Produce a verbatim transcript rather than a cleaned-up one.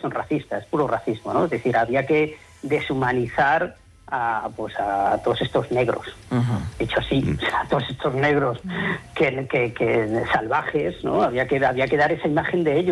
son racistas, es puro racismo, ¿no? Es decir, había que deshumanizar a, pues a todos estos negros, uh-huh. Dicho así, uh-huh. O sea, a todos estos negros que, que, que salvajes, ¿no? Había que, había que dar esa imagen de ellos.